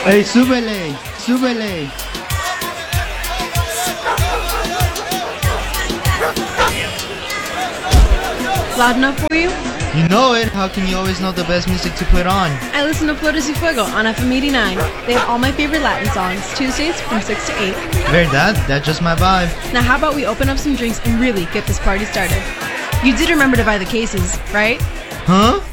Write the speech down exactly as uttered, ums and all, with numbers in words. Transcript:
Hey, súbele, súbele. Loud enough for you? You know it. How can you always know the best music to put on? I listen to Flores y Fuego on F M eighty-nine. They have all my favorite Latin songs, Tuesdays from six to eight. Verdad? That's just my vibe. Now how about we open up some drinks and really get this party started? You did remember to buy the cases, right? Huh?